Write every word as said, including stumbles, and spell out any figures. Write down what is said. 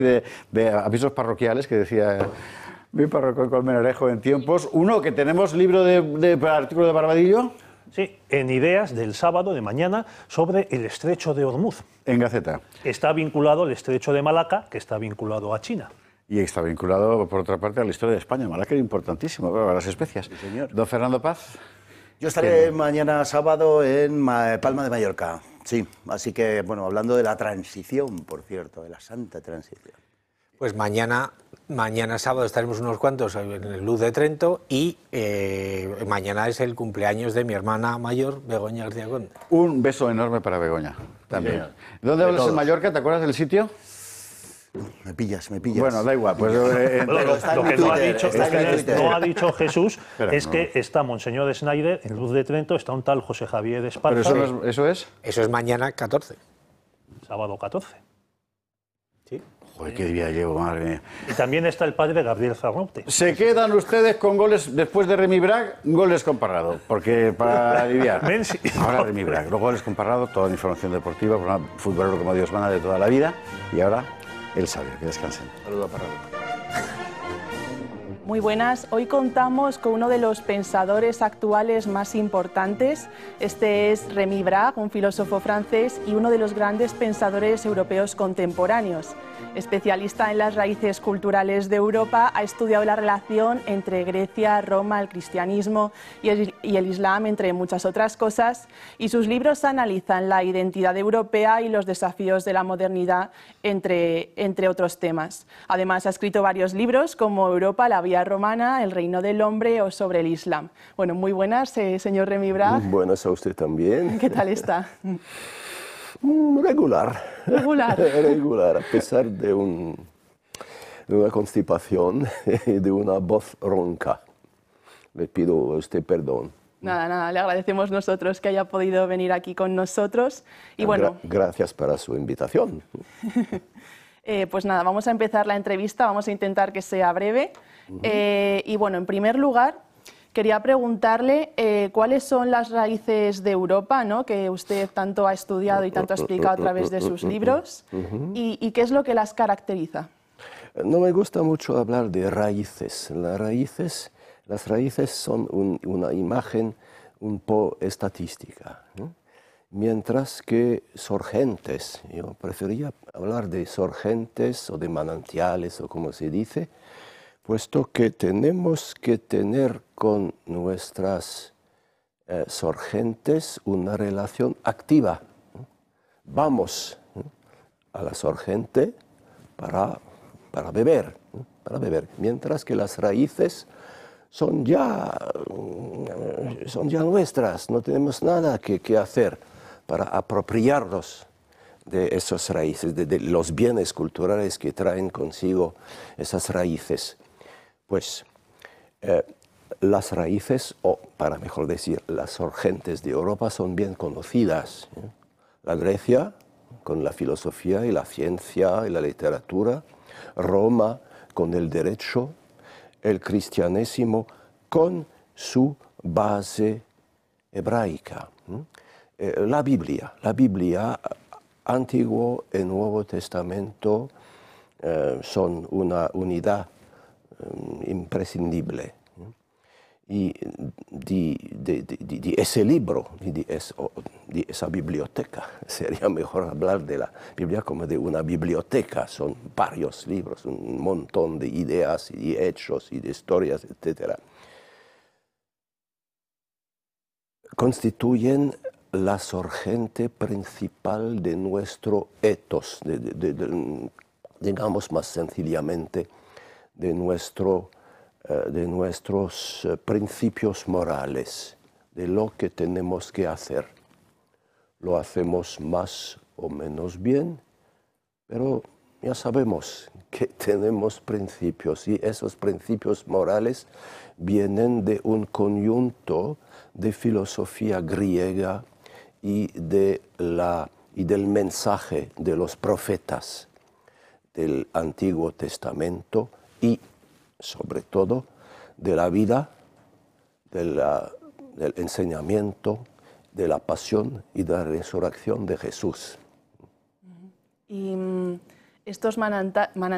de, de avisos parroquiales que decía mi párroco Colmenarejo en tiempos. Uno, que tenemos libro de, de artículo de Barbadillo. Sí, en Ideas del sábado de mañana sobre el estrecho de Hormuz. En Gaceta. Está vinculado al estrecho de Malaca, que está vinculado a China. Y está vinculado, por otra parte, a la historia de España. Malaca era importantísimo, a las especias. Sí, señor. Don Fernando Paz. Yo estaré ¿Qué? mañana sábado en Palma de Mallorca. Sí, así que, bueno, hablando de la transición, por cierto, de la santa transición. Pues mañana, mañana sábado estaremos unos cuantos en el Luz de Trento y eh, mañana es el cumpleaños de mi hermana mayor, Begoña García Conde. Un beso enorme para Begoña, también. Sí, ¿dónde hablas en Mallorca? ¿Te acuerdas del sitio? Me pillas, me pillas. Bueno, da igual. Pues, eh, bueno, lo, lo que no ha dicho, es que no ha dicho Jesús Pero es no. que está Monseñor Schneider, en Luz de Trento está un tal José Javier Esparza. ¿Pero eso, no es, eso es? Eso es mañana catorce. Sábado catorce. Sí. Joder, qué día llevo, madre mía. Y también está el padre Gabriel Zarraute. Se quedan ustedes con goles, después de Remy Bragg, goles con Parrado, porque para aliviar. Ahora Remy Bragg, los goles con Parrado, toda la información deportiva, por un futbolero como Dios manda de toda la vida, y ahora el sabio, que descansen. Saludos a Parrado. Muy buenas, hoy contamos con uno de los pensadores actuales más importantes. Este es Remy Bragg, un filósofo francés y uno de los grandes pensadores europeos contemporáneos. Especialista en las raíces culturales de Europa, ha estudiado la relación entre Grecia, Roma, el cristianismo y el, y el Islam, entre muchas otras cosas, y sus libros analizan la identidad europea y los desafíos de la modernidad, entre, entre otros temas. Además, ha escrito varios libros como Europa, la vía romana, El reino del hombre o sobre el Islam. Bueno, muy buenas, eh, señor Remy Bragg. Buenas a usted también. ¿Qué tal está? Regular. Regular. Regular, a pesar de, un, de una constipación y de una voz ronca. Le pido a usted perdón. Nada, nada, le agradecemos nosotros que haya podido venir aquí con nosotros. Y bueno, Gra gracias por su invitación. eh, pues nada, vamos a empezar la entrevista, vamos a intentar que sea breve. Uh-huh. eh, y bueno, en primer lugar, quería preguntarle eh, cuáles son las raíces de Europa, ¿no?, que usted tanto ha estudiado y tanto ha explicado a través de sus libros, uh-huh. y, y qué es lo que las caracteriza. No me gusta mucho hablar de raíces. Las raíces, las raíces son un, una imagen un poco estadística, ¿no? Mientras que sorgentes, yo prefería hablar de sorgentes o de manantiales o como se dice, puesto que tenemos que tener con nuestras eh, sorgentes una relación activa. Vamos a la sorgente para, para beber, para beber, mientras que las raíces son ya, son ya nuestras, no tenemos nada que, que hacer para apropiarnos de esas raíces, de, de los bienes culturales que traen consigo esas raíces. Pues eh, las raíces, o para mejor decir, las sorgentes de Europa son bien conocidas, ¿eh? La Grecia, con la filosofía y la ciencia y la literatura, Roma, con el derecho, el cristianismo, con su base hebraica. ¿eh? Eh, la Biblia, la Biblia, Antiguo y Nuevo Testamento, eh, son una unidad imprescindible. Y de, de, de, de ese libro, de, es, de esa biblioteca, sería mejor hablar de la Biblia como de una biblioteca. Son varios libros, un montón de ideas y de hechos y de historias, etcétera. Constituyen la sorgente principal de nuestro ethos, de, de, de, digamos más sencillamente, de, nuestro, uh, de nuestros uh, principios morales, de lo que tenemos que hacer. Lo hacemos más o menos bien, pero ya sabemos que tenemos principios y esos principios morales vienen de un conjunto de filosofía griega y, de la, y del mensaje de los profetas del Antiguo Testamento y, sobre todo, de la vida, de la, del enseñamiento, de la pasión y de la resurrección de Jesús. Y estos manantiales